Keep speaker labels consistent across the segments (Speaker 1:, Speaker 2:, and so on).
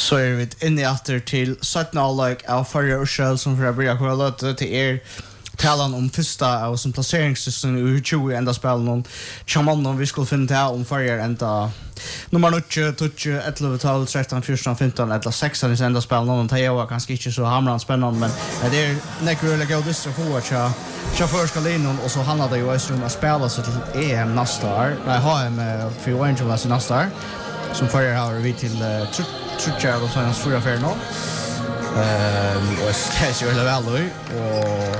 Speaker 1: Så vi inne efter till 17 halvlek av förra Ursel som för att börja kolla till talan om första och som placeringssystem i 20 ända spelen någon chaman vi skulle finna till om förra ända nummer 9 11 12 13 14 15 eller 16 i ända spelen någon tar jag kanske inte så hamran spännande men det är nekrulla gå dystra för att chaufför ska in och så handlar det ju om att spela så till EM nästa år. Nej, HM för Angels nästa år. Som förra har vi till Trutcher och sådana stora affärer nu. Och det ser ju väl ut och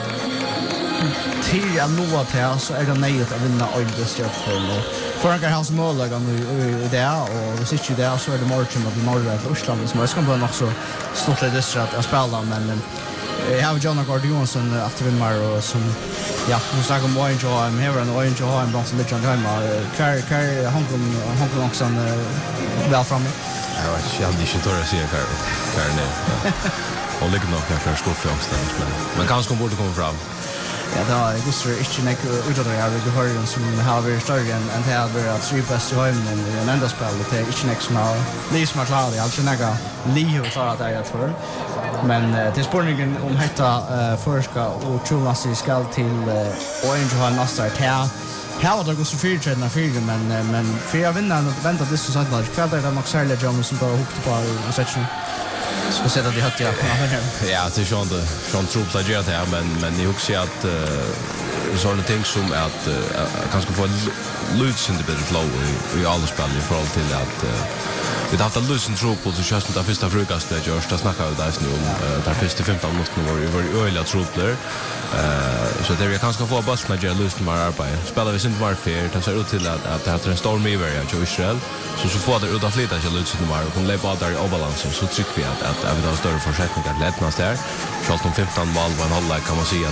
Speaker 1: till jag når till så är det nöjligt att vinna Oilers för nu. Förra hans mållägga nu i det och vi sitter ju där så är det marchen av norra Ryssland som ska börja också stort lite att spela men jag har John Gordonsson efter vinnare och som ja, nu snackar om Orange och I'm here and Orange och I'm bland lite hemma. Kar Hong också väl framme.
Speaker 2: Jag hade inte tagit att se Kar nu. Och ligger nog kanske skuffa också men kanske borde komma fram.
Speaker 1: Ja, det är just det inte nek utåt jag vill höra som har varit större än det har varit tre bästa hemmen i en enda spel det är inte nek som har liksom klar det alltså nega Leo klara det jag tror. Men till spårningen om hetta förska och Jonas ska till Orange har nästa här. Här var det går så fyra tredje fyra men för jag vinner och vänta det så sånt där. Kväll där Max Harley Jones som bara hooked på i section. Så sätter det hött jag.
Speaker 2: Ja, det är från troops att göra det men ni också att sådana ting som att kanske få lutsen det bättre flow i alla spel i förhåll till att vi har haft en lusen truppel så känns det första frukost det görs där snackar vi där nu om där första 15 minuter var det öliga truppler så det vi kanske få bast med lusen mer arbete spelar vi inte mer fair det ser ut till att det har en storm i varje i Israel så får det ut av flytta till lusen mer och kommer lägga där i obalansen så tycker vi att vi har större försättningar att lättnas där så att de 15 mål var en halvlek kan man säga att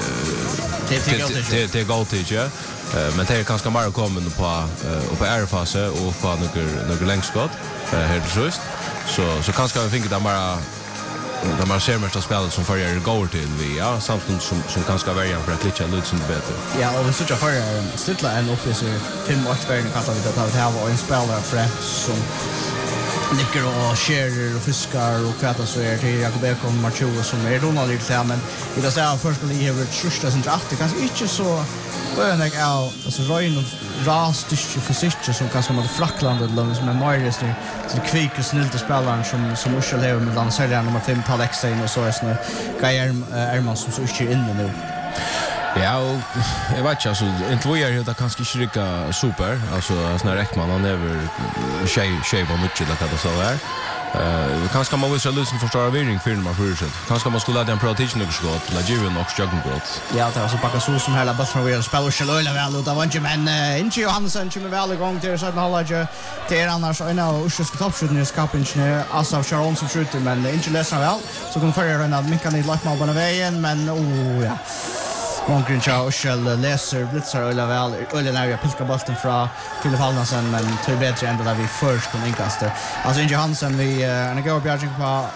Speaker 2: det är gott tycker men det är ganska mer kommande på airfase och på några längdskott här till sist så kanske vi tänker där man ser mest spelet som förra går till vi ja samtidigt som kanske välja för att klitcha lite bättre.
Speaker 1: Ja, och vi såg att förra stilla en uppe så 5-8 värden kan vi ta det var en spelare för som nickar och skärer och fiskar och kväta så är det Jakob Ekholm Marcho som är Ronald lite här men vi kan säga först skulle ge ett första som att det kanske inte så börjar jag alltså Ryan och rast för sig som kanske mot Fracklandet långt med Marius så kvik och snällt spelaren som Ursel har med landsherren nummer 5 Tal Exein och så är det Gajer Erman som så är inne nu.
Speaker 2: Ja, och jag vet inte, alltså, inte vad jag är det kanske inte riktigt super, alltså sån här Ekman, han är väl tjej var mycket, det kan jag säga. Kanske man vill lösa för stora virring för man för sig. Kanske man skulle lägga en protection och skott, lägga ju nog joggen gott.
Speaker 1: Ja, det var så packa så som hela bussen vi spelar så löjla väl och det var inte men inte Johansson som väl igång till så att hålla ju det annars och nu och ska toppskjuten i skapingen alltså Sharon som skjuter men inte läsa väl så kommer förra rundan mycket ni lagt mal på vägen men ja. Många Charles läser blitzar eller väl eller när jag pilkar bollen från Filip Hallansen men två bättre ända där vi först kom inkaste. Alltså Inge Hansen vi en gå Björn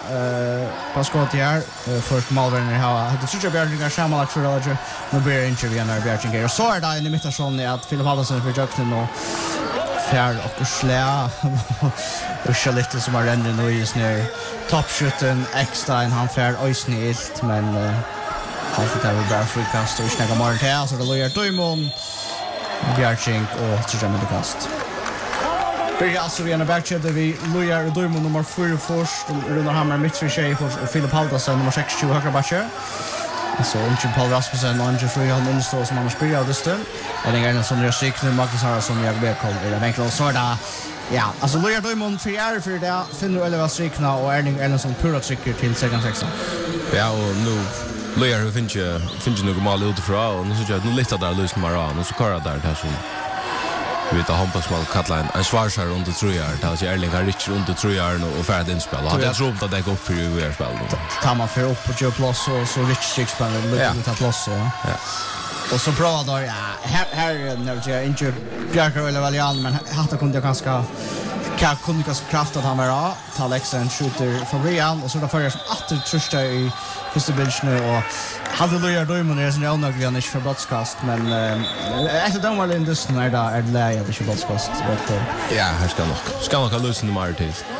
Speaker 1: på skott här först målvärden har det tror jag Björn kan samma lag för Roger nu blir intervjun när Björn och så är det i mitten att Filip Hallansen för jakten och färd och slä och så lite som har ränt nu just nu toppskjuten Ekstein han färd ösnilt men allt det här bara frikast och snäga morgon till så det lojar Döjmon Bjärchink och Tjejman det kast. Börjar alltså vi en backcheck där vi lojar Döjmon nummer 4 först Runar Hammar mittfri tjej och Filip Haldasen nummer 60 högra backcheck. Så inte Paul Rasmussen och Andrew Frey han instår som han spelar av det stund. Och den gången som gör sig nu Marcus Harrison jag ber kom det verkligen så där. Ja, alltså lojar Döjmon för det finner eller strikna och Erling Ellensson pura trycker till 6-6.
Speaker 2: Ja, och nu Löjar hur finns ju något mal utifrån och nu så jag nu lite där lös Maran och så kör där som vi tar hoppas mal Katline en svarsar under 3 år där så Erling har rich under 3 år och färd inspel. Hade jag trott att det går för ju är spel då. Tar
Speaker 1: man för upp på plus så rich six spel lite ta plus ja. Och så bra då ja här när jag inte Björkar eller Valian men hade kunde jag ganska kunde ganska kraft att han var ta Alexander skjuter från Rian och så då förra som att trusta i första bilden och halleluja Döjmon är sen jag nog inte för broadcast men efter den var in this när där är det läge det broadcast
Speaker 2: ja här ska nog lösa nummer till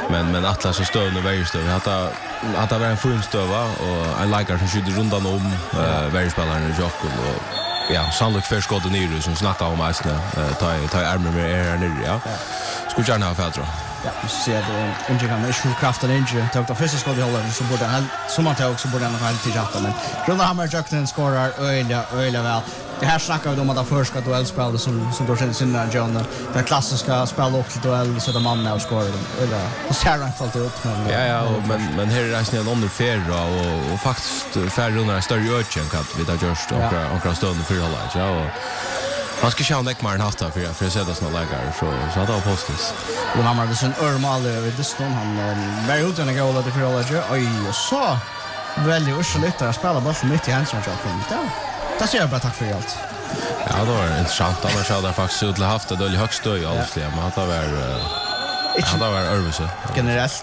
Speaker 2: Men Atlas så stövn och vägstöv. Att det var en fin stöva och en läkare som skjuter rundan om vägspelaren i Jockel och ja, sannolikt först skottet ner som snackar om Asne. Ta armen med här nere, ja. Skulle gärna ha färdra.
Speaker 1: Ja, vi ser att Inge kan inte kraften Inge tog det första skottet i hållet så borde han som han tog så borde han ha lite jatta men Runderhammer Jackson skorar öliga väl. Det här snackar vi om att det första duellspel som då känns in där John det klassiska spel upp till duell så där man och skorar eller det ser han fallit ut men
Speaker 2: ja men här är det en under färra och faktiskt färra under större öken kan vi där just och stående för hållet ja och han ska köra näck mer hatta för att sätta såna lägar så att ha postis.
Speaker 1: Och han har det sen örmal över det stund han var ute och gå lite för hållet oj så väldigt ursäkligt att spela bara för mitt i hands och det ser jag bara tack för allt.
Speaker 2: Ja, det var intressant. Annars hade jag faktiskt skulle haft det dåligt högst då i alls men det var örvelse.
Speaker 1: Generellt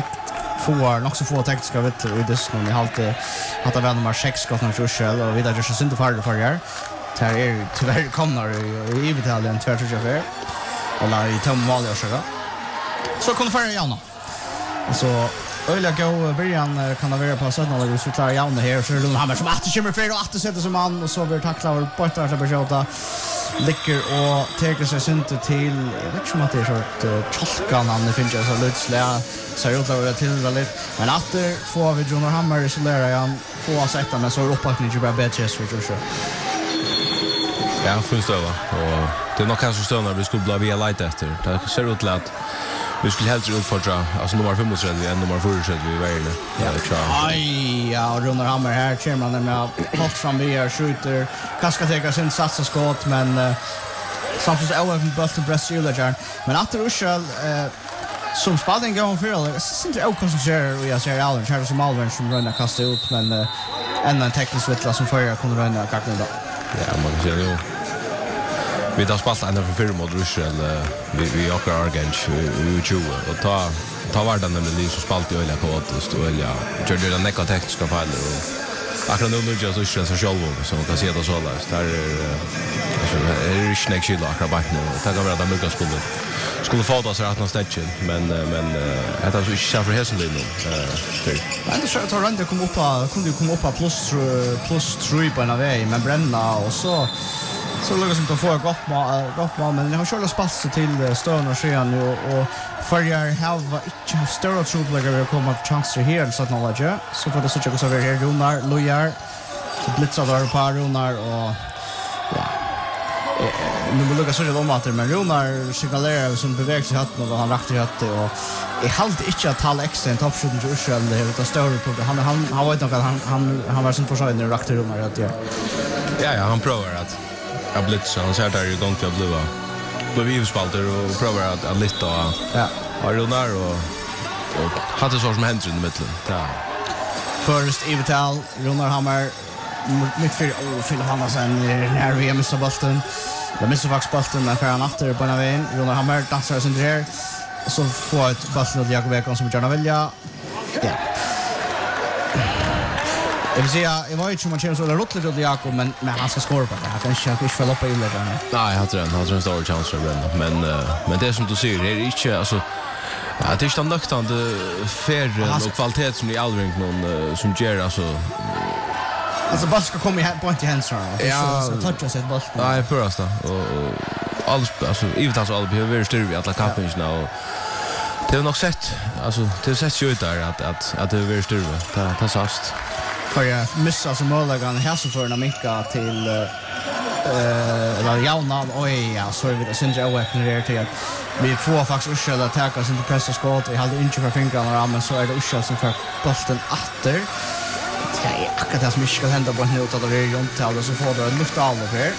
Speaker 1: nog så få tekniska vet i det som jag alltid hade väl nummer 6 skott när Joshua och vidare just inte för jag. Där är tyvärr kommer i Italien 2-3 eller i Tom Waller så kommer för Janne. Så öliga gå början kan det vara på sådana lägen så klarar Janne här så Runderhammer som att kommer för att sätta som man och så blir tacklar på att det börjar licker och tar sig inte till jag vet inte om det är så att chalkan han finns ju så lite så jag tror det till lite men att får vi Runderhammer så där han får sätta men så uppåt inte bara bättre så tror
Speaker 2: ja, fullt över. Och det är nog kanske stundar vi skulle bli via light efter. Det ser ut att vi skulle helt utfordra alltså nummer 35 än nummer 4 vi väl.
Speaker 1: Ja, Runderhammer här kommer han med hårt fram vi skjuter. Kaska tar sin satsa skott men samtidigt är det bara Brasilien men att Russell som spelar en gång för det syns det koncentrerar och jag ser Allen Charles som Alvin som rönnar kasta ut men en teknisk vittla som förra kunde rönna kakten då.
Speaker 2: Ja, man kan säga det. Vi har spelat ända för 4 mot Ryssland. Vi åker Argench i 20 och ta vardagen med Lisa spalt i öliga kaotiskt och öliga körde den näcka tekniska fejler och akkurat nu just Ryssland så själv som kan se det så där. Där är snäck skilla akkurat back nu. Det kan vara att Lucas skulle få det så att han stäcker men det är så inte för hästen nu.
Speaker 1: Men det så att Randa kunde komma upp på plus 3 på en väg men bränna och så lukar som att få gott mål men jag har själv spass till stön och sken nu och förjar have inte större trubbel att komma på chanser här så att några så får det så att så här Runar Lojar så blitzar där på Runar och ja nu vill jag säga om att men Runar signalerar som beväger sig hatten och han raktar hatten och jag hade inte att tala extra en toppskjuten till Ursel det utan större på han vet nog att han var som försöker när raktar Runar att
Speaker 2: ja han provar att jag blitz han ser där igång till att bliivspalter och provar att lite och Runar och hade så som händer i mitten ja
Speaker 1: först Ivital Runderhammer mitt för Philip Hansen när vi missar bollen. Det missar faktiskt bollen men för han efter på vägen. Runderhammer dansar sin där. Så får ett bollen till Jakob Ekholm som gärna vill ja. Jag vill säga, jag var inte som man känner så där rottligt till Jakob men han ska skåra på det. Han kan inte fälla upp i illet.
Speaker 2: Nej, jag hade en stor chans för men det som du säger är inte alltså ja, det är inte nöktande färre och kvalitet som i allring någon som ger
Speaker 1: alltså bara ska komma på inte hands så toucha sig boll.
Speaker 2: Nej, första och alls alltså even alltså alla behöver styrka alla kampens nu. Det har nog sett alltså det sett ju ut där att det är styrka. Det sast.
Speaker 1: För jag missar så målagan här så för Namika till eller Jauna oj ja så vi det syns jag öppnar till att vi får faktiskt Ursel att ta oss inte pressa skott. Vi hade inte för fingrarna men så är det Ursel som får bollen åter. Det är akkurat det som inte ska hända på en minut att det är jontal och så får det luft av och här.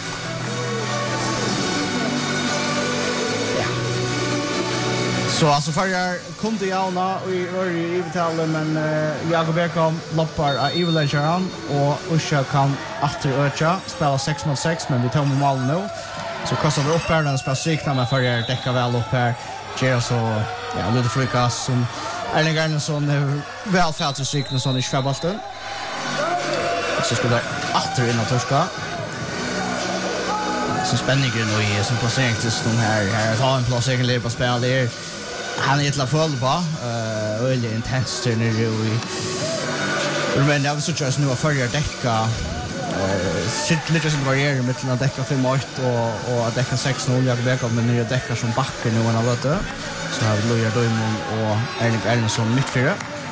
Speaker 1: Ja. Så alltså förjar kunde Jauna och i Ivital men Jakob Ekholm loppar av Ivilegeran och Ursel kan åter öka spela 6-6 men vi tar med mål nu. Så kastar vi upp här den spelar sikna men förjar täcka väl upp här. Ger så ja lite frikas som Erling Garnason väl fällt till sikna sån i Schwabalten. Så ska det åter in och torska. Så spänningen och är som placeringstillstånd här har en placering på spel där. Han är ett la full på öle intens till nu i men jag vill just nu att förra däcka sitt lite som varierar mellan att däcka 5-8 och att däcka 6-0 jag vet om nya däckar som backar nu när vet du så har vi Loja Doimon och Erling Erlingsson mittfyra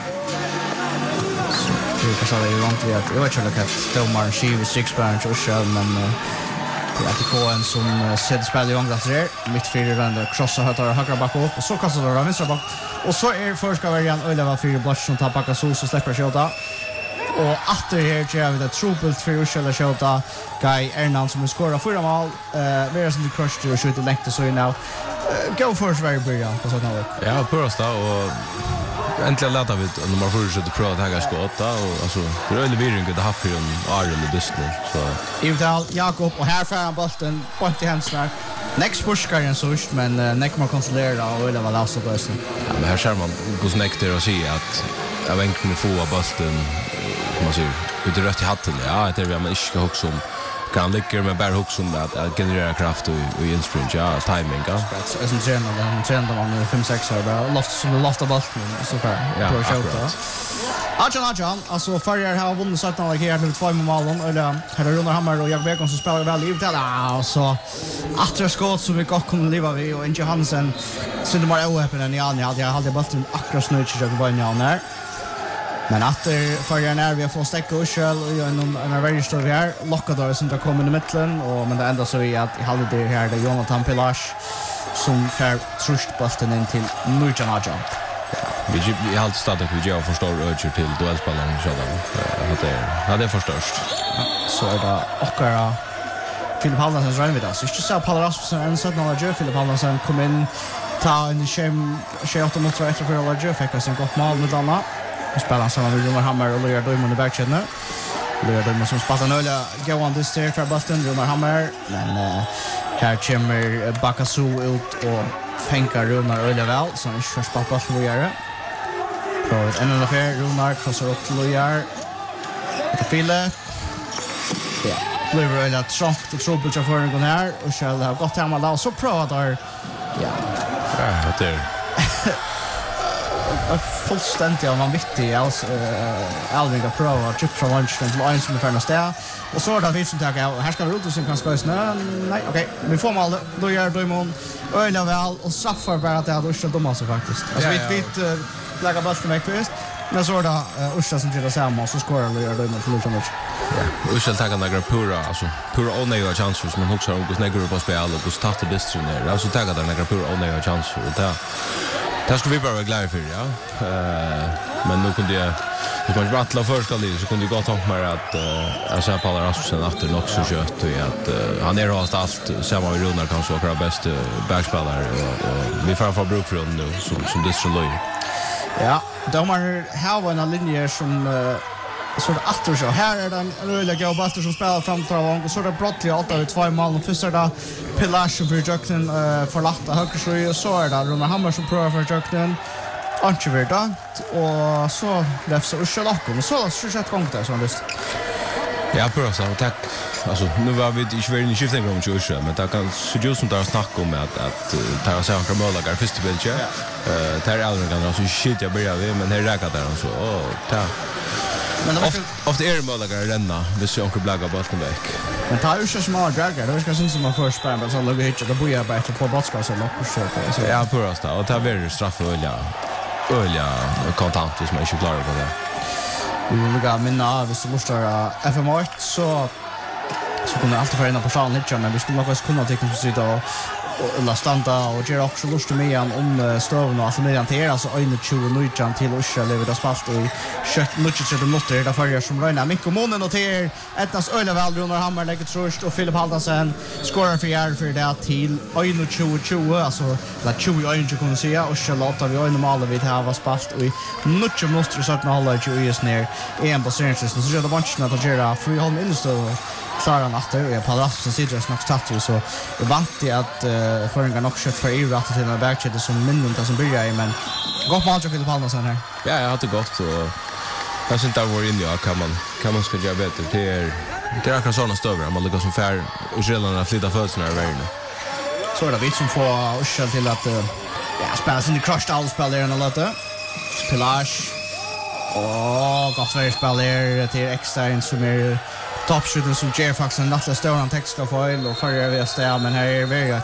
Speaker 1: så det kanske är långt vi att jag vet inte att Tomar Skiv 6 branch och själv men det är Koen som sätter spel i gång där mittfyra den krossar hötar högra back upp och så kastar det vänstra back och så är första varian Öleval 4 Blush som tar backa så släpper skjuta. Och efter här gör vi det trubbelt för Ursula Shota Guy Ernan som skorar 4 mål mer som det crushed och skjuter längt så nu go for very brilliant på sånt här.
Speaker 2: Ja, purasta och äntligen låter vi nummer 4 skjuter pro att han ska åtta och alltså det är väl virring det har för en Arjen i Disney så
Speaker 1: Eventuell Jakob och här får han bollen på till händsnar. Next pushkaren så just men neck man konsolera och det var alltså bästen.
Speaker 2: Ja, men här ser man hur snäckt det är att se att jag vänker med få av bollen man ser ut rött i hatten ja det är man inte ska också kan ligga med bara hooks att generera kraft och inspring ja timing ja
Speaker 1: är som tränare man 5-6 år bara loft av bollen så för på skjuta Ajan alltså förr har vunnit så att han här med 2 mål eller här Runar Hammar och jag Bekon som spelar väl ut där så att skott som vi gott kunde leva vi och Inge Hansen så det var oöppen än jag hade bollen akkurat snurrat jag på den där. Men efter förra när vi har fått stäcka och skäl och en väldigt stor här lockador som kommer i mitten och men det enda så är att I hade det här det Jonathan Pilash som för trust bollen in till Nurjan Ajan.
Speaker 2: Vi har alltid vi gör förstår urge till duellspelaren så där. Det är förstörst.
Speaker 1: Ja, så är det och Filip Hallansen rör vid oss. Inte så Paul Rasmussen en sån när Filip Hallansen kom in ta en shame mot efter för Roger fick oss en gott mål med Anna. Spelar samma med Runar Hammar och Loja Doimon i backkedjan. Loja Doimon som spattar nöjliga gå on this för Boston Runar Hammar men här kommer Bakasu ut och fänkar Runar öliga väl så han inte spatt bort Loja. På en annan affär Runar krossar upp till Loja. Det fyller. Ja, blir öliga trångt och trubbelt för den här och själv har gått hemma då så prövar ja.
Speaker 2: Ja, det är
Speaker 1: fullständigt av vanvittig Alvinga Pro och chip från lunch till en som är färdig där och så där vi som tar och här ska Rotusen kan ska snö nej okej vi får mål då gör Doimon öliga väl och straffar bara att det hade Ursula domar så faktiskt alltså vi lägga bollen med först men så där Ursula som till samma så skorar Loja Doimon för Lucianovic
Speaker 2: ja Ursula tar några pura onödiga chanser som man också har hur snäggar på spel och hur startar bäst ner alltså tar några pura onödiga chanser och där det ska vi bara vara glada för, ja. Men nu kunde jag hvis man rattla första livet så kunde jag gå tänka mig att jag ser Paul Rasmussen att det också kött och att han är rast allt samma med Runar kanske och bäst backspelare och vi får bruk för honom nu som destroy.
Speaker 1: Ja, de har en linje som så det åter så här är den röda Gaubaster som spelar fram till och så det brott till åtta ut 2 mål och första där Pilash för Jökten förlatta höger och så är det Runar Hammar som provar för Jökten Anchevert och så läfsa Ursula och så sett gång där så lust.
Speaker 2: Ja, bra så tack. Alltså nu var vi inte väl i skiften om Ursula men det kan så just som där snack om att ta sig några mål första bilden. Tar aldrig kan alltså shit jag börjar vi men här räcker det så ta men ofta är det möjligt att renna hvis jag blaggar bollen väck.
Speaker 1: Men tar ju så små draggar. Det ska syns som man först spänn så lägger hit och boja bättre på bottskast och lockar så.
Speaker 2: Ja, purasta och tar väl straff öliga kontant som man inte klarar på det.
Speaker 1: Vi vill gå minna hvis du måste FM8 så kommer alltid för en på salen hit men vi skulle nog kunna ta på sidan och la standa och göra också lust med igen om stöven och alltså med till alltså 21 till Ursula lever det spalt i kött mycket så det måste det för som räna mycket månen och till ettans öle väl Runar Hammar lägger trust och Filip Haldansen skorar för det till 21 alltså la 21 kan säga och så låter vi normalt vi har spalt i mycket måste så att hålla ju is ner en på serien så det bunchen att göra free home in the klarar han efter och Paul Rasmussen sitter och snackar tatt så jag vant att förringen också kött för EU att till en backcheck som minst som börjar i men gott match för Palmasen här.
Speaker 2: Ja, jag har det gott och jag syns där var inne kan man ska göra bättre det är akkurat såna stöver man lyckas som fär och skällarna flytta fötterna i världen.
Speaker 1: Så är det vi som får Ursula till att Ja, spelar sin crushed all spelaren lite. Pelage. Gott väl spelar till extra in som toppshooter som ger faktiskt en nattla stor textra foil och förra vi stäm men här är vi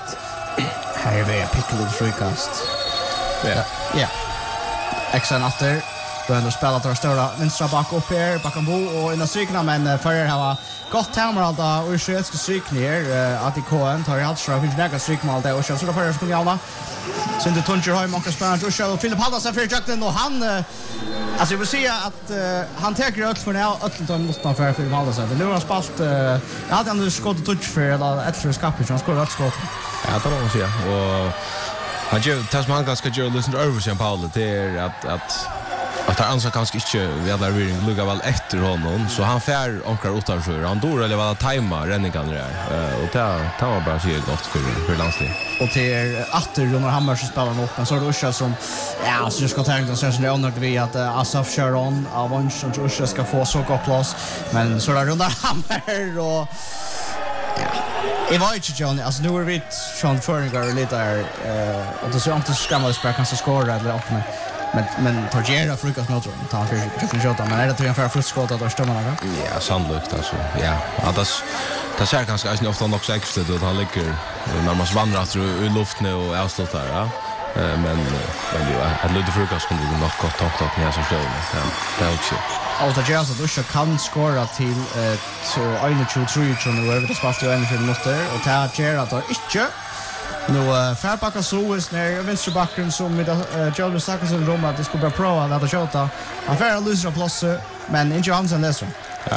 Speaker 1: pickle frikast. Ja. Extra natter. Då ändå spelar tar stora vänstra back upp här Bakambo och innan strykna men förra har gott hammer allta och skötska stryk ner att i KN tar allt så finns några strykmål där och så då förra skulle alla. Sen det Tuncher har många spelare och så Philip Haldarsson för jakten och han alltså jag vill säga att han tar ut för nu att motstånd för Philip Haldarsson. Nu har han spalt jag hade ändå skott touch för eller ett för skapet han skulle rätt skott.
Speaker 2: Ja, det var så ja. Och han gör Tasman ganska gör lyssna över sig Paul det att han så kanske inte vi hade reading lugga väl efter honom så han fär onkar utanför han då eller vad tajma räddningarna där och det var bara så gott för landslag
Speaker 1: och till åter Ronald Hammar så spelar han upp men så är det Usha som ja så ska tänka så sen är det vi att Asaf Sharon Avance och Usha ska få så gott plats men så är det Ronald Hammar och ja jag var inte Johnny alltså nu är vi Sean Furniger lite där och det så inte skammas spela kanske skora eller upp men Torgera frukost mot honom tar för skjuta men är det till för frukost att stämma några
Speaker 2: ja sannolikt alltså ja det ser ganska inte ofta också extra då han ligger när man vandrar i luften och avslutar ja men ju att lite frukost kunde det nog gott ta med så själv ja det är också
Speaker 1: alltså Torgera så då kan skora till 1-2-3 från över det spalt ju en för minuter och Torgera då inte nu Färbacka sås när vänster backen som med Jonas Sackerson Roma det skulle bli pro att skjuta. Han får lösa plats men inte Hansen läser.
Speaker 2: Ja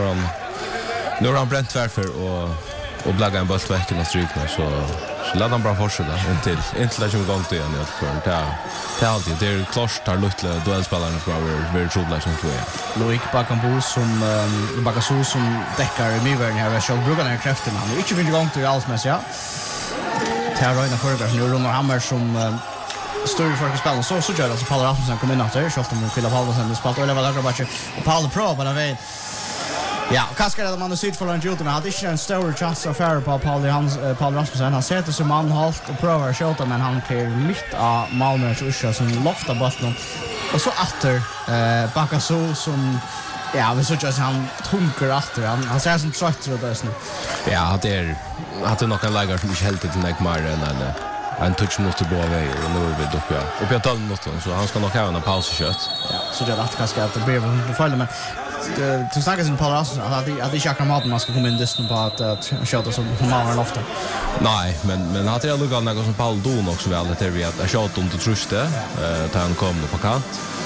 Speaker 2: nu har han bränt tvärför och blagga en boll väcken och stryk så låt han bara fortsätta intill det kommer igång till igen för det är alltid det är klart tar lite duellspelaren som är väldigt troliga som tror jag.
Speaker 1: Loic Bakambo som Bakasu som täcker i mivern här så brukar han kraften han inte vill igång till alls men ja. Terrorina förra nu Ronald Hammar som större för att spela så gör alltså Paul Rasmussen kommer in efter så ofta med Philip Haldarsson spelar eller vad det var och Paul Pro på den vägen. Ja, kanske det man har sett för en Jota men hade inte en stor chans att föra på Paul Rasmussen han sätter sig man halt och provar att skjuta men han kör mitt av Malmös Usha som loftar bollen och så åter Bakasu som ja, vi såg att han tunkar efter han ser som trött och det
Speaker 2: ja, det är nog en lägare som inte helt till Neymar eller en touch mot båda vägar och nu är vi uppe jag 12 minuter så han ska nog ha en paus och kött.
Speaker 1: Ja, så det är att kanske att det blir på fall men du snackar sin Paul Rasmussen att det är inte man ska komma in distan på att köta som man ofta.
Speaker 2: Nej, men hade jag lugat något som Paul Don också väl det vi att köta om till truste tar han kom på kant.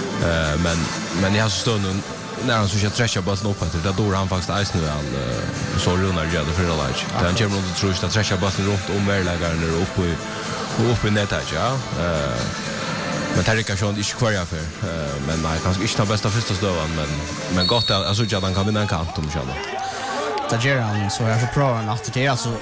Speaker 2: Men jag har stått när han så kör träscha bollen upp att det då han faktiskt är nu han så runar gör det för det lag. Han kommer runt och tror att träscha bollen runt om väglägaren upp i nätet ja. Men det kan ju inte kvar för men nej kanske inte bästa första stövan men gott alltså att han kan vinna en kant om själva.
Speaker 1: Det gör han så jag får prova att det är alltså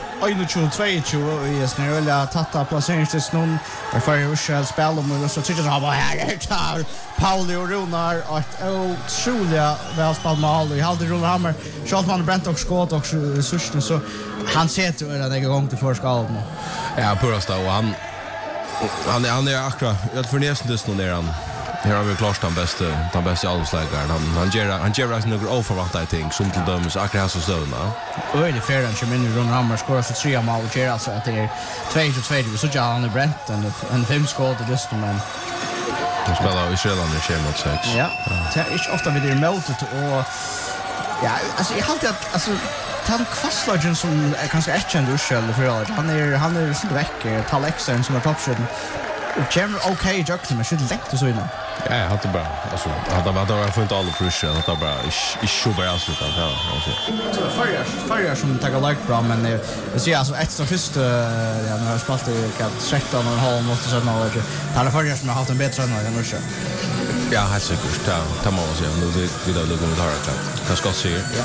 Speaker 1: 1-2-2 i snöla tatta placeringstest någon för Usha spel om så tycker jag bara här tar Pauli och Runar att otroliga välspelmål i hade Ronald Hammar Charlesman Brent och skott och resurser så han sätter det en gång till förskalen.
Speaker 2: Ja, purasta och han är akkurat jag för nästan det snor han. Här har vi klart den bästa allslägaren. Han ger några oförväntade ting som till dömes akkurat så stövna.
Speaker 1: Och det är fair att Ronald Hammar skorar för 3 mål och ger alltså att det är 2-2 så jag han är Brent en 5 skott det just men
Speaker 2: de spelar i Sjöland i Kjem mot 6.
Speaker 1: Ja, det är inte ofta vid det mötet och ja, alltså jag har alltid att alltså han kvastlagen som är ganska erkänd urskäll för att han är så väck Talexen som är toppskytten och Kjem okej juckling men skulle lätt och så innan.
Speaker 2: Ja, jag hade bara alltså hade jag funnit alla pressure att bara i bara alltså ja alltså.
Speaker 1: Förra som tar like bra men det ser alltså ett så först ja när jag spelade kan 13 och en halv mot så något. Han har förra som har haft en bättre än jag nu.
Speaker 2: Ja, helt säkert. Ta mål så nu det vi då går med Harald. Kan ska se.
Speaker 1: Ja.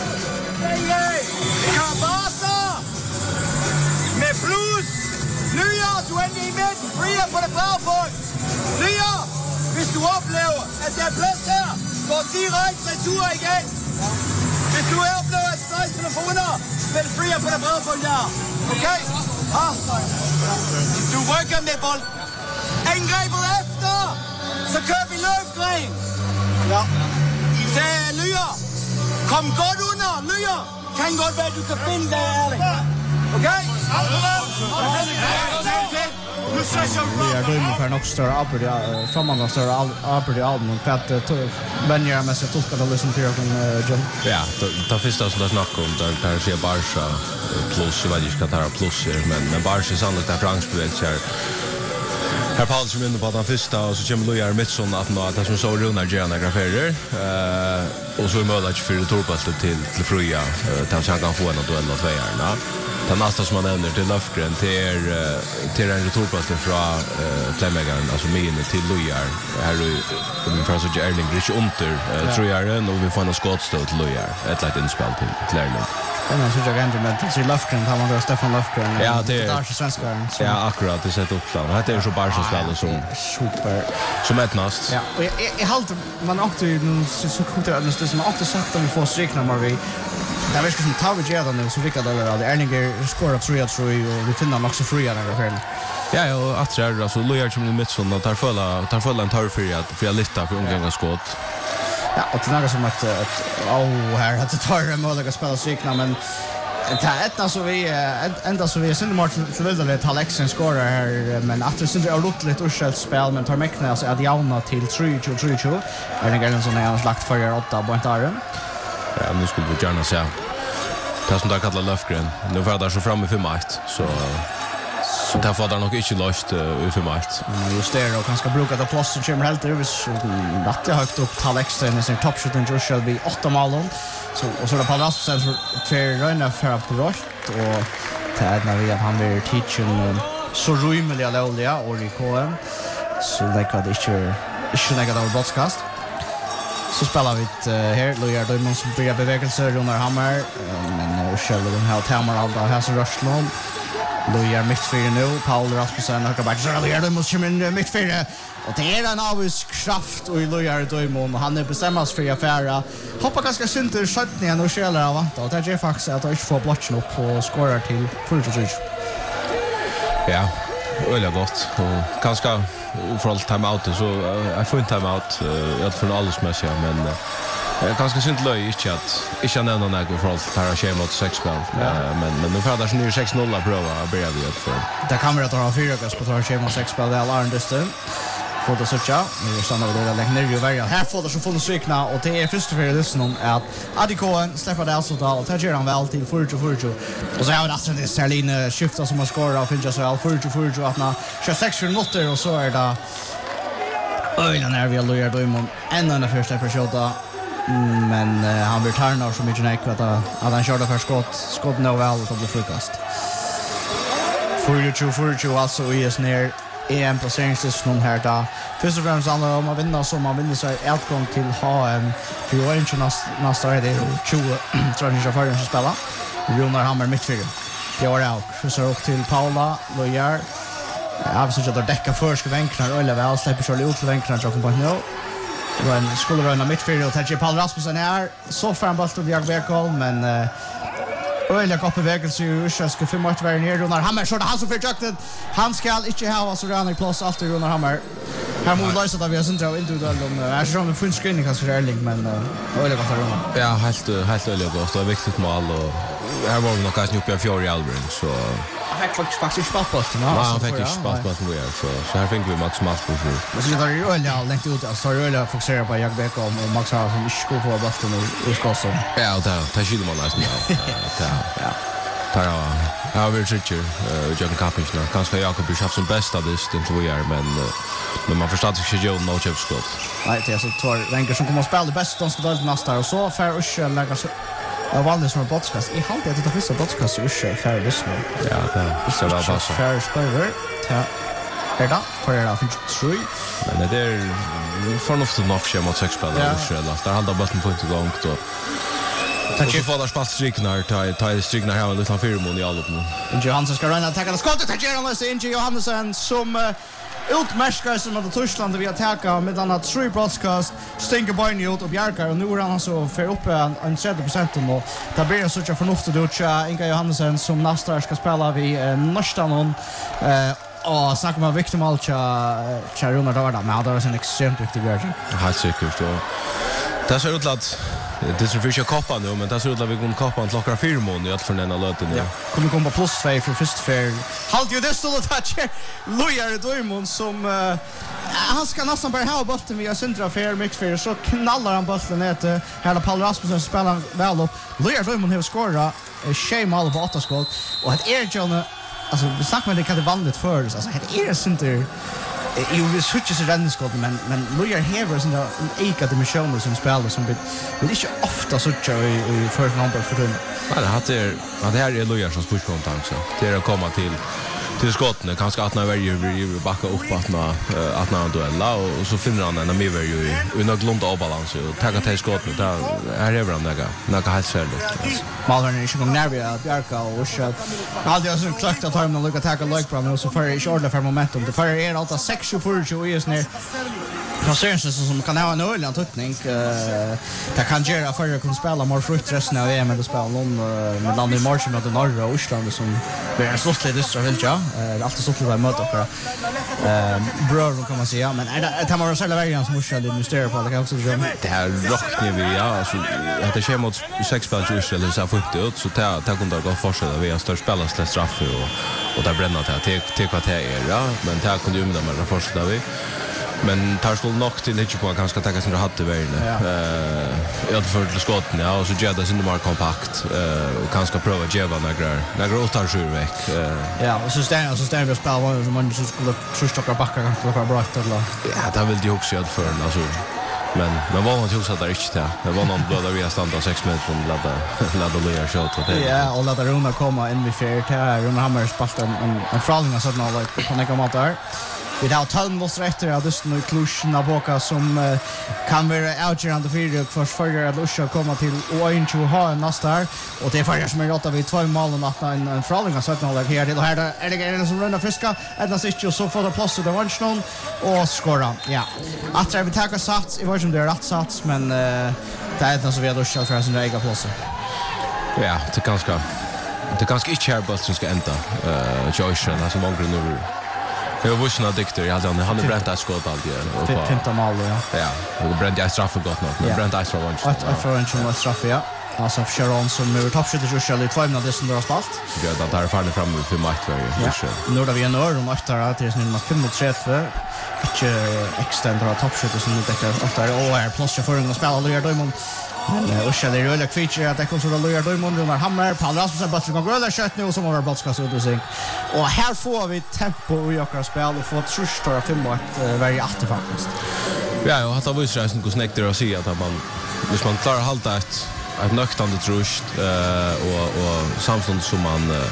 Speaker 3: Kabasa! Med plus! Nya 20 mænd frier på det blå punkt! Nya! Hvis du oplever, at der er plads her, går direkte retur igen! Hvis du oplever, at strejsspiller for under, spil frier på det blå punkt der! Okay? Du rykker med bold! Angrebet efter! Så kører vi Løfgren! Ja. Så Lyer, kom godt under, Lyer! Kan godt være, du kan finde det, Erling. Okay?
Speaker 1: Vi är dömda för något större arbete, framman större arbete i album, för att vänjer med sig tolkar det liksom till John.
Speaker 2: Ja, det första som det snackar om, där ser Barca plus, jag vet inte vad det här plus är, men Barca är sannolikt där fransbevägt här. Herr Paul som inne på att han första och så kommer Lujar Mittsson att det som så Runar Gerna graferer och så är möjligt för Torpastet till Fruja till han kan få en duell av tvåarna. Det nästa som man nämner till Löfgren till en Torpastet från Klemmägaren, alltså Mine till Lujar. Här är ungefär så att Erling är under trojaren och vi får en skottstöd till Lujar. Ett litet inspel till Erling.
Speaker 1: Men så jag ändå med till Löfgren, han var Stefan Löfgren.
Speaker 2: Ja, det är
Speaker 1: svenskaren.
Speaker 2: Ja, akkurat, det sätter upp plan. Det är så Barca spelar som
Speaker 1: super.
Speaker 2: Som ettnast.
Speaker 1: Ja, och jag halt man också så kul det som också sagt att vi får strikna när vi det är som tar vi gärna nu så vilket det är Erlinger skorar 3-3 och vi finner också fria där för.
Speaker 2: Ja, och att det alltså Lujar som i Mittsson att tar fulla en tar för att lyfta för omgången skott.
Speaker 1: Ja, och det är något som att här att det tar möjligt att spela strikna men det är enda så vi synd Martin förvildade Alexen skorar här men att det synd är lite ursäkt spel men tar mäkna alltså att jauna till 3-2 är det en sån här slakt för 8 på entaren.
Speaker 2: Ja, nu skulle vi gärna se. Det som där kallar Löfgren. Nu var det så framme för makt så där får det nog inte löst för makt.
Speaker 1: Just det och kanske bruka det plats som kommer helt över rätt högt upp till Alexen med sin toppshot och Joshua be 8 mål. Så och så där Paul Rasmussen för röna för brott och när vi han vill teachen så rymliga låliga och i KM så det kan inte lägga det podcast. Så spelar vi här Lujar Dömon som börjar bevägelser Runar Hammar men själva den här Tamar Alda här så Röslund Lujar mittfyra nu Paul Rasmussen och Kabac så Lujar Dömon kommer in mittfyra och det är en avisk kraft och i Lujar Dömon och han är bestämmas för affära hoppar ganska synt i skjutningen och skäller av och det är faktiskt att inte få platsen upp och skorar till 4-3.
Speaker 2: Ja, öliga gott och ganska för allt timeout så jag får inte timeout jag för alldeles mässiga men jag ganska synd löj inte att nämna något för allt här schema mot 6 spel men nu får det så nu 6-0 att prova börja vi att för
Speaker 1: det kan vara att ha 4 gas på tar schema mot 6 spel det är Arndeston för det så tjå nu är såna det lägger ner ju varje här får det så full strikna och det är första för det som att Adikoen släpper det alltså då tar han väl till 4-4 och så har det alltså det Serline skiftar som har skorat och finns så väl 4-4 att när 26 minuter och så är det öjla när vi Lujar Dömon ända den första försöka men han vill tarna så mycket näck att han körde för skott nå väl och blir frukast 4-2 alltså i ner EM placeringslistan här då. Först och främst handlar om att vinna så man vinner sig utgång till HM. För Orange nästa är det 20 tror jag förrän som spelar. Runar Hammar mittfyra. Det var out. Så upp till Paula Lujar. Jag vill att täcka förska vänknar eller väl släpper så ut till vänknar så kommer nu. Men skulle röna mittfyra och täcka Paul Rasmussen här. Så fram bort till jag Bergholm men öliga kopp bevägelse ju ska 5 vara ner Runar Hammar så det han som försökte han ska inte ha så röna i plats alltid Runar Hammar här mot lösa att vi har central individuell är så en fin screening kanske Erling men öliga kopp Runar
Speaker 2: ja helt öliga gott och viktigt mål och här var vi nog kanske uppe i fjärde Albring så
Speaker 1: han fick faktiskt spaltposten
Speaker 2: han fick inte spaltposten så här fick vi Max Malmsbo
Speaker 1: men så det är öliga längt ut så är öliga fokusera på jag Beckham och Max har som inte skulle få bollen i skossen
Speaker 2: ja och där skiljer man nästan ja. Jag har varit richer Jörgen Kappings nu. Kanske Jakob har haft som bästa distans vi är men man förstår sig ju no chip skott.
Speaker 1: Nej, det är så två länkar som kommer att spela det bästa de ska dela nästa och så för och lägga så av vanligt som podcast. I halt det första podcast är för lyssna.
Speaker 2: Ja, det så väl passa.
Speaker 1: För skriver ta då för det finns 3
Speaker 2: men det är förnuftigt nog schema mot 6 spelare och där hade bollen på inte gång då. Tack för det spaltstriknar ta striknar här lite för mån i allop nu.
Speaker 1: Johansson ska röna attacka skottet till Johansson Johansson som utmärskar som att Tyskland vi attackar med denna 3 broadcast stänker bara ut och Bjarkar och nu är han så för upp en 30% och där blir det så förnuftigt ut Inga Johansson som nästa ska spela vi nästa någon Och snackar man viktigt mål tja Runar Darda, men det var en extremt viktig björn.
Speaker 2: Helt säkert. Det ser ut att det ser för koppa nu, men det ser ut att vi kommer koppa klockan 4 mån i allt för den här löten.
Speaker 1: Ja. Kommer komma på +2 för första för. Halt ju det stod att touch. Lujar Doimon som han ska nästan bara ha bollen via centra för mittfältet så knallar han bollen ner till här Paul Rasmussen spelar väl upp. Lujar Doimon har skorat mål på 8 skott och det är John alltså vi snackar med det kan det vanligt för alltså det är center ju vi switches i räddningsskott men Lujar häver sån där eka dimensioner som spelar som vi inte ofta switchar i första nummer för den.
Speaker 2: Ja, det här är Lujar som pushkontant också. Det är att komma till skotten, kanske att när vi backa upp att när duella och så finner han en mer ju i något långt obalans och ta till skotten där är det bra några helt särskilt.
Speaker 1: Malvern är inte gång nära Bjarka och så hade jag så klart att han lucka ta like bra men så för i short för momentum. Det för är alltid 6-4 i snär. Passerings som kan ha en öl antutning. Det kan göra för att kunna spela mer frukt resten av EM med spela någon med land i mars med den norra Osland som blir en slott lite så väl ja. Alltid slott lite mot och bror kan man säga men det tar man själva vägen som måste investera på det kan också göra.
Speaker 2: Det här rockar vi ja så det sker mot 6 spelare eller så 50 ut så ta kunde gå fortsätta vi har större spelare straff och där bränna till kvarter ja men ta kunde ju med de fortsätta vi. Men tar skulle nog till lite på kanske ta sig hade väl. Jag för skotten ja och så gör det inte mer kompakt och kanske prova geva några åtar sjur veck.
Speaker 1: Ja, och så stänger vi spela vad man så skulle trustaka backa kanske för bra eller.
Speaker 2: Ja, det vill de också göra för alltså men vad man tror så där inte där. Det var någon blöda vi har stannat 6 minuter från ladda Lujar shot det.
Speaker 1: Ja, och ladda Runa komma in vid fair till Runa Hammar spalt en fralning så att like kan jag komma där. Vi har 12 mål efter att just nu Klushna Boka som kan vara outgörande för förra att Lusha komma till Orange och ha en nästa här och det är förra som är rått av 2 mål och natta en fralling så att någon här till här är det en som rundar friska Edna sitter och så får det plats till Orange och skora. Ja. Att vi tar sats i varje det är rätt sats men det är Edna som vi har Lusha för sin egen plats.
Speaker 2: Ja, det är ganska inte här bara som ska ända. Joyce alltså många nu jag var såna dikter jag hade han bränt att skott alltid och
Speaker 1: 15 mål ja.
Speaker 2: Ja, och bränt jag straff gott nog. Men bränt jag straff once.
Speaker 1: Att för en straff ja. Alltså Sharon som nu toppskytter så skulle 2 minuter som det har spalt.
Speaker 2: Ja, det där faller fram för match var ju.
Speaker 1: Nu då vi är nör och match där till sin match 5-3 inte extendera toppskytter som nu täcker ofta och är plus för en spel eller då man och så det är väl feature att det kommer så Lujar Doimon Runar Hammar Paul Rasmussen bara ska gå där kött nu som var broadcast ut och sing. Och här får vi tempo i våra spel och få trustar 5 varje åtta faktiskt.
Speaker 2: Ja, och att ha visst hur snäckt det att se att man hvis man klarar halta ett nöktande trust och samtidigt som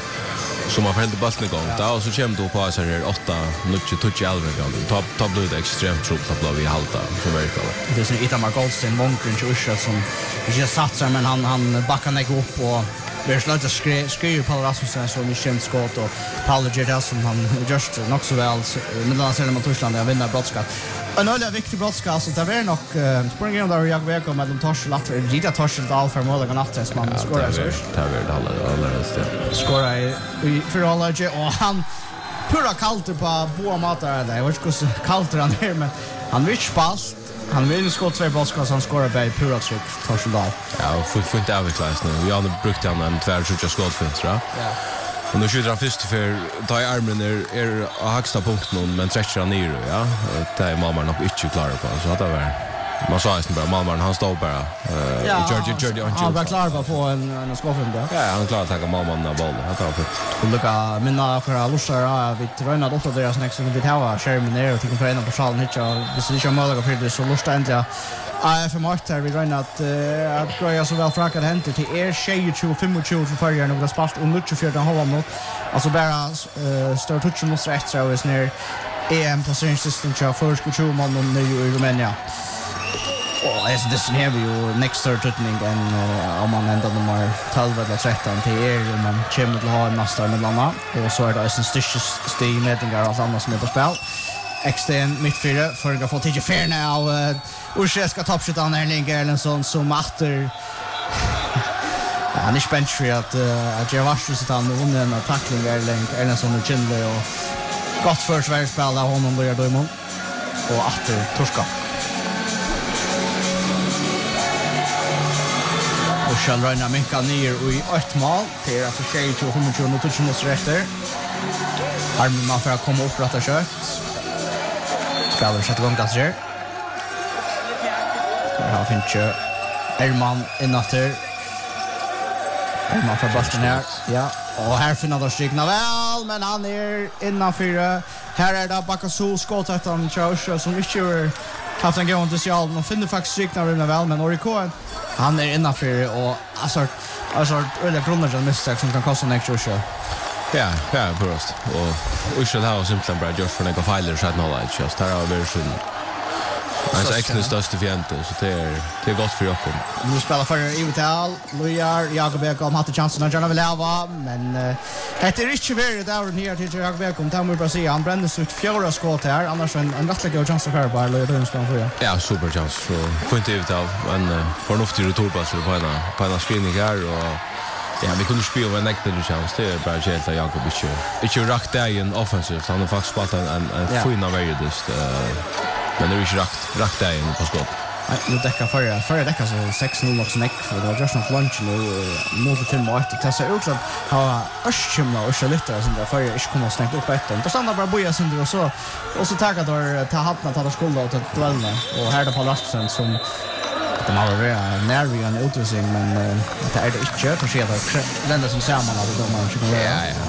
Speaker 2: man förhällde bollen igång då och så kommer då på så här 8 touch gång. Ta blir det extremt tråkigt att bli vi halta för verkar.
Speaker 1: Det är så Itamar Goldstein Monkren Usha som just satsar men han backar ner upp och vi har slutat skriva Paul Rasmussen som vi känt skott och Paul Gerdas som han just nog så väl mellan sig mot Tyskland jag vinner brottskap. En öliga viktig brottskap så det var nog springer där jag väg med de Torsel latter Gita Torsel dal för mål och nattens man skorar så.
Speaker 2: Det var alla
Speaker 1: skorar i för alla och han pura kallt på båda matar där. Jag vet inte hur kallt han är men han vill spast. Han vill skott 2 brottskap så han skorar på pura tryck Torsel dal.
Speaker 2: Ja, och får inte avklaras nu. Vi har brukt han en 2 skott för tror jag. Ja. Och nu skjuter han först för ta i armen är högsta punkten men träcker han ner ja. Det är Malmar nog inte klar på så att det var man sa ju bara Malmar han står bara Georgie
Speaker 1: han var klar på att få en skoffen där.
Speaker 2: Ja, han klarar att ta Malmar av bollen. Han tar på.
Speaker 1: Lucka minna för Lusha vi tränar då deras nästa vi har skärmen ner och tycker på en på salen hit och det ser ju möjligt för det så Lusha ändå för Marta vi räknar att greja så väl frakat hänt till 25 för förra några spalt och mycket för den halva mot alltså bara står touch mot rätt så är ner EM placeringssystem för första 20 man nu i Rumänien. Och det sen här vi ju next third tutning om man ändå nummer 12 eller 13 till om man kommer till ha en nästa med landa och så är det en större mätningar och annat som är på spel. Extern mittfyra för att få till Ferna av Ursäska toppskyttan Erling Erlendsson som åter han är spänd för att jag var så att han vunnit en tackling Erling Erlendsson och Kindle och Gott för Sverige spel av honom Lojar Dömon. Och Atter Torska. Och Kjell Röjna minkar ner i 8 mål. Det är alltså 22-25 och touchen måste rätter. Armen man för att komma upp rätta kött. Spelar sätter igång Gasser. Här finns ju Erman innatter. Erman för bollen här. Ja. Och här finner då strykna väl, men han är innanför. Här är det Bakasu skottet han Charles som inte gör haft en gång till sig all. De finner faktiskt strykna väl, men Oriko han är innanför och alltså öliga grundläggande misstag som kan kosta en extra.
Speaker 2: Ja, först. Och Ushel har simpelt bara gjort för några fejler så att nå light just. Här har vi sån alltså extra största fiende så det är gott för Jakob.
Speaker 1: Nu spelar för Ivital, Lojar, Jakob Ekholm hade chansen att gärna vill leva, men det är inte värre där ner till Jakob Ekholm. Tamur Brasil, han brändes ut 4 skott här, annars en rättlig god chans för bara Lojar Dömspan för.
Speaker 2: Ja, super chans. Så får inte Ivital, men förnuftig returpass på en screening här och ja, vi kunde spela med en äkta chans. Det är bara helt att Jakob inte rakt där i en offensiv. Han har faktiskt spelat en fina världist. Men det är inte rakt där in på skott.
Speaker 1: Nej, nu däckar förra däckar så 6-0 också näck för det har just något lunch nu mot till mål att testa ut att ha öskimla och lite sånt där förra inte kommer att snäcka upp ett. Då stannar bara boja sönder och så tackar då ta hatten ta skulda och ta dvälna och här är det på Rasmussen som de har varit nervig och utrustning men det är det inte för sig att länder som ser man att de har inte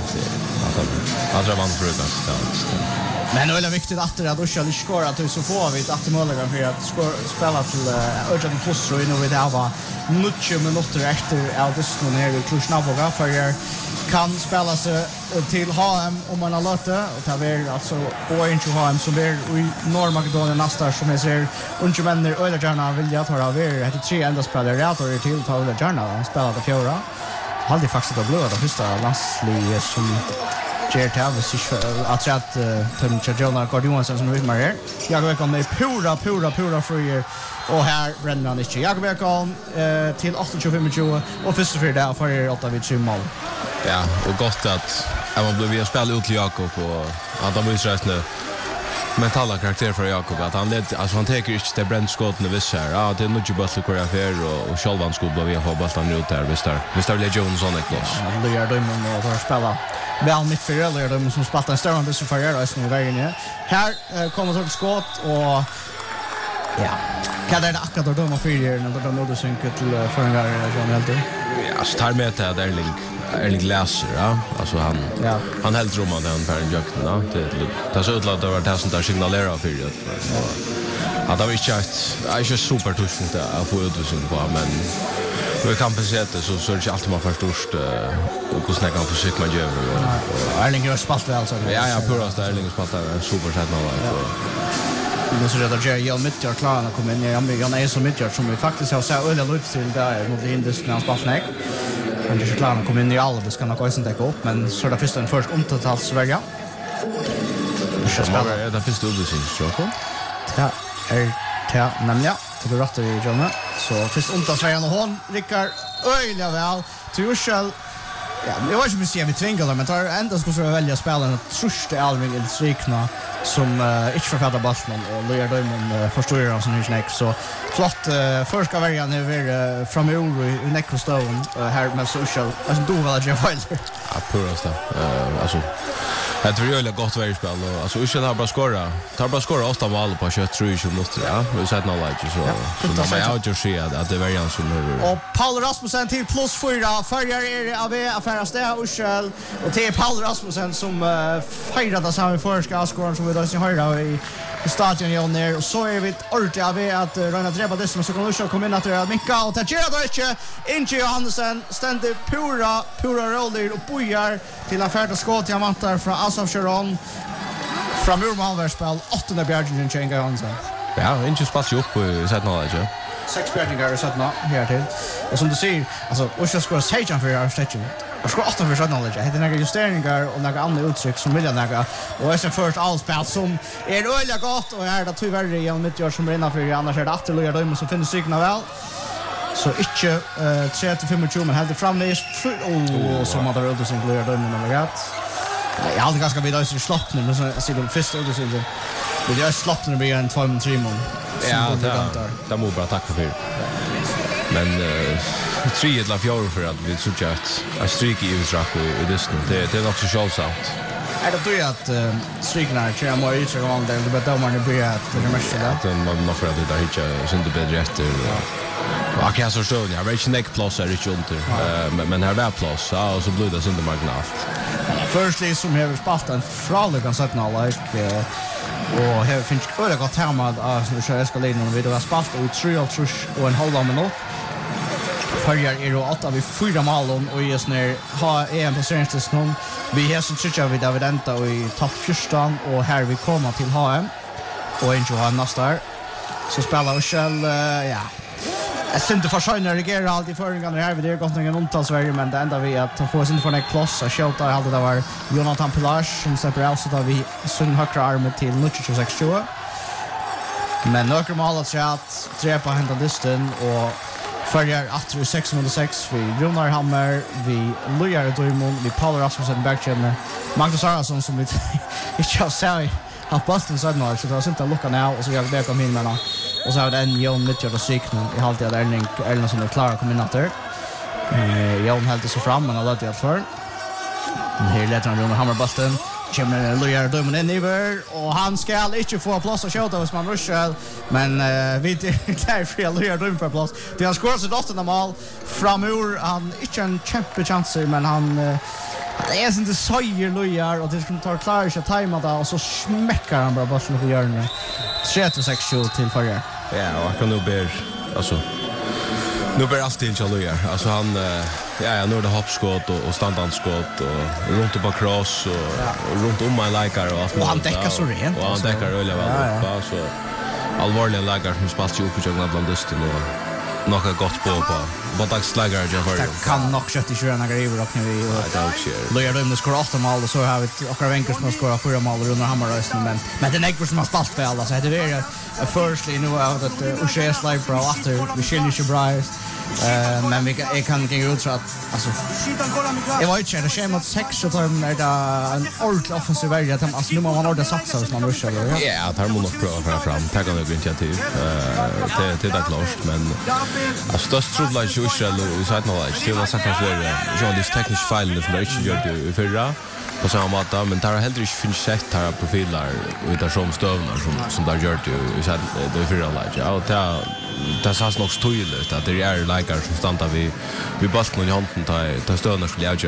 Speaker 2: Jag tror man brukar
Speaker 1: men det är viktigt att det att Ushel skora att så får vi att möjliggöra för att spela till urgent plus och nu vid det var mycket minuter efter Aldiston här i Krusnavoga för jag kan spela sig till HM om man har låtit och ta väl alltså Orange HM som är i Norrmakedonien nästa som jag ser unga männer öle gärna vill jag ta av er det 3 enda spelare rätt och till ta öle gärna spela det fjärde hade faktiskt det blöda första Lasli som Jared Tavis att Tom Chajona Cordionsen som är med här. Jag vet om det är pura frier och här bränner han inte. Jag vet om till 28-25 och först för det för 8 vid 7 mål.
Speaker 2: Ja, och gott att man blev via spela ut till Jakob och att han visar nu mentala karaktär för Jakob att han led alltså han tar inte det brännskotten och visst här. Ja, det är nog ju bara för affär och självan skulle bli få bollen ut där visst där Legion sån eklos.
Speaker 1: Det gör de och har spela väl mitt för eller de som spelar en större än så för er nu vägen. Här kommer så ett skott och ja. Kan det akkurat då de fyra när de nådde synka till för en gång John Helter.
Speaker 2: Ja, så tar med det där Erling läser, ja. Alltså han helt rumma den för en jökten, ja. Det så utlåt över det som där signalerar för det. Att det var inte super tuschigt att få utvisning på, men vi kan pensera så är det inte alltid man förståst och hur snäckan försöker man göra.
Speaker 1: Erling gör spalt väl så.
Speaker 2: Ja, purast Erling spalt är super sätt något.
Speaker 1: Nu så det Jerry Jan Mittjar klarar att komma in. Jag är så Mittjar som vi faktiskt har sett öliga lut till där mot Indus när han spelar snäck. Han är så klar att komma in i alla, det ska nog också täcka upp, men så är det först en först omtotalt Sverige.
Speaker 2: Det finns det uddsins, Jakob?
Speaker 1: Ja, nämligen. Det är rätt i John. Så först omtotalt Sverige och hon rickar öliga väl till Ushel. Ja, jag vet inte om vi ser vi tvingar dem, men tar ända ska så välja spelaren att trösta Alving eller strykna som inte författar bollen och Lojar Dömon förstår han som snäck så flott först ska välja över framöver i Neckostone här med social alltså då var det ju fel.
Speaker 2: Ja, purast alltså det är ju gott värspel och alltså Ushel har bara skora 8 mål på 23 minuter ja vi sätter något like så man har ju sett att det var ju så nu
Speaker 1: och Paul Rasmussen till plus 4 färjar är av affäras där Ushel och till Paul Rasmussen som firade samma förska skåren som vi då ser höra i stadion igen ner och så är vi ordentligt av att Röna Dreba dessutom så kan Ushel komma in att Micka och Tajera då inte Johansen ständigt pura roller och bojar till affärda skott till Amantar från Asaf Sharon från Urmanverspel 8:e Bjärgen Chenga Johansen.
Speaker 2: Ja, inte spats upp på sätt något där.
Speaker 1: 6 Bjärgen sätt nå här till. Och som du ser, alltså Ushel ska säga för att stretcha. Och ska 8 för sådana läge. Det är några justeringar och några andra uttryck som vill jag några. Och det är först allspel som är öliga gott och är det tyvärr igen mitt gör som brinner för annars är det att Lojar Dömon som finner signa väl. Så inte 3-25 men helt framvis och som hade rullat som Lojar Dömon eller rätt. Jag hade ganska vid öster sloppnen men så ser de första och så det är sloppnen blir en 2-3 mål.
Speaker 2: Ja, det må bara tacka för. Men 3 eller 4 för att vi så att stryk i utdrag i dysten. Det är också självsamt.
Speaker 1: Är det då att strykna tror jag ut så gång där det bättre man blir att det mesta där.
Speaker 2: Att man nog för att det hittar synd det bättre efter. Och jag så stod jag vet inte plus är det inte. Men här var plus så och så blev det synd det marginalt.
Speaker 1: Firstly som har spalt en fraligan sätt nå like och här finns öle gott här med att så ska lägga någon video spalt och 3 och en halv minut. Följer är då 8 vi 4 mål och just när har en positionslist någon vi har så tycker vi David Enta och i topp 14 och här vi kommer till HM och inte har nästa så spelar och själv ja. Jag syns inte för sig när det går alltid förringarna här vid det gått någon undantag Sverige men det enda vi att få sin för en plus och skjuta hade det var Jonathan Pilar som släpper alltså där vi syn högra armen till 26-20. Men några mål att träpa hända dysten och följer att 6-6 vi Gunnar Hammer vi Lujar Doimon vi Paul Rasmussen backchannel Magnus Arason som vi inte har sett har bollen så där så det har inte lucka nu och så jag där kom in med och så har den Jon Mitchell och Syknen i halvtid av Erling som är klara kom in efter Jon helt så fram men har låtit att för här lätt han Gunnar Hammer bollen kommer Lujar Doimon in över och han ska inte få plats att skjuta hos man rushar men vi där för Lujar Doimon för plats det har skorat sitt åttonde mål framur han inte en chans men han det är inte söjer Lujar och det ska ta klar sig tajma där och så smäcker han bara bollen på hörnet 3-6 till förra
Speaker 2: ja och han kan nog ber alltså nu blir allt till Lujar alltså han ja nu är det hoppskott och standardskott och runt och på cross och runt om man likar och allt
Speaker 1: och han täcker så rent
Speaker 2: och han täcker öliga väl så allvarliga lägger som spelar ju upp i jungla bland dysten och något gott på dagslägar jag för
Speaker 1: det kan nog 74 några över och nu vi Lujar de skor 8 mål och så har vi och Ravenkers som skor 4 mål under Hammarösen men den ägg som har spalt för alla så det är firstly nu att O'Shea slide bra efter vi skiljer sig bra men vi kan gå ut så att alltså jag var inte det schema 6 så tar man en ordentlig offensiv väg att alltså nu måste man orda satsa så man rushar
Speaker 2: ja tar man nog prova fram ta kan det initiativ det är klart men alltså störst trouble ju Israel och så att nå det var sagt att det är just teknisk fel som det inte gör det förra på samma måte men tar heller inte finns sett här profiler utan som stövnar som där gör det så det förra läge och det sa nog tydligt att det är läkare som stannar vi bollen i handen ta stövnar skulle jag